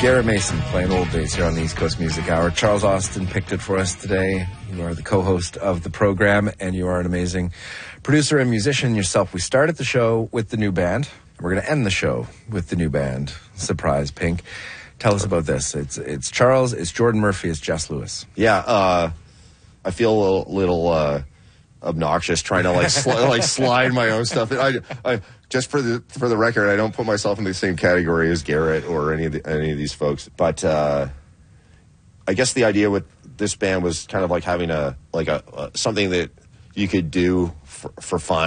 Garrett Mason playing old days here on the East Coast Music Hour. Charles Austin picked it for us today. You are the co-host of the program, and you are an amazing producer and musician yourself. We started the show with the new band. We're going to end the show with the new band. Surprise, Pink. Tell us about this. It's Charles, it's Jordan Murphy, it's Jess Lewis. Yeah, I feel a little obnoxious trying to slide my own stuff. I just for the record, I don't put myself in the same category as Garrett or any of these folks. But I guess the idea with this band was kind of like having a something that you could do for fun.